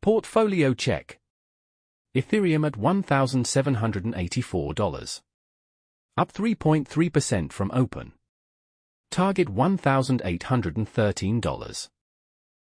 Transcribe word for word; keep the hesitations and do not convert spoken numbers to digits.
Portfolio check. Ethereum at one thousand seven hundred eighty-four dollars. Up three point three percent from open. Target one thousand eight hundred thirteen dollars.